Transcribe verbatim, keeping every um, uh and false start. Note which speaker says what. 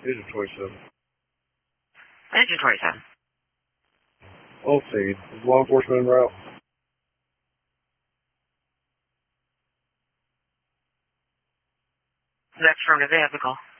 Speaker 1: Agent twenty-seven.
Speaker 2: Agent twenty-seven.
Speaker 1: Old-Team. Is law enforcement en route?
Speaker 2: That's from the vehicle.